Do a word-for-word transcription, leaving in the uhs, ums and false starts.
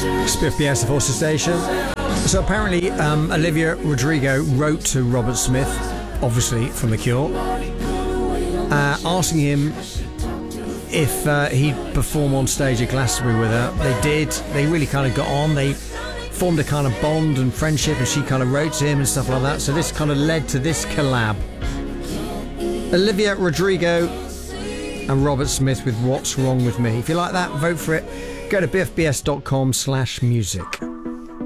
Spiff B S, the Forster Station. So apparently um, Olivia Rodrigo wrote to Robert Smith, obviously from The Cure, uh, asking him if uh, he'd perform on stage at Glastonbury with her. They did. They really kind of got on. They formed a kind of bond and friendship, and she kind of wrote to him and stuff like that. So this kind of led to this collab. Olivia Rodrigo and Robert Smith with What's Wrong With Me. If you like that, vote for it. Go to biffbs dot com slash music.